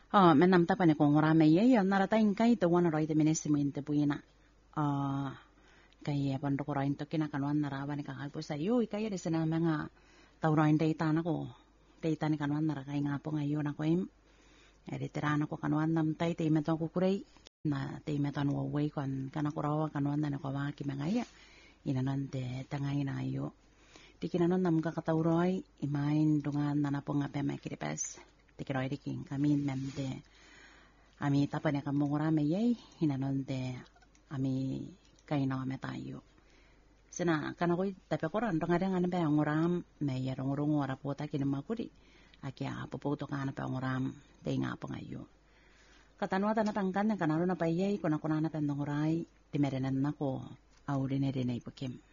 menam tapane ko ngorame ye naratain kai to wana roite menesimento puina. Kaya pando ko rain to kinakanuan narawa ni kakalpo sa iyo kaya de sana mga tawrain data na ko data ni kanuan nara kay nga po ngayon ako tirana ko kanuan nam tay meto ko kuray na meto no way kon kanakurawa kanuan na ko mga kimangaya inanon de tangay na ayo di kinanon nam kakatawroy imain dungan na po nga pema kiripes di kiroy di king kami memde ami tapan ya kamungurame yay inanon de ami kay na kami tayo. Sina kanakoy tapi ko ran nga nga ba ngoram may rong ora po ta kinamakuri. Akya puputo ka na pa ngoram day nga po ngayo. Katanwa ta natangkan na kanaro na payay kuna na tandong oray timerenan nako awrin na din ay pakim.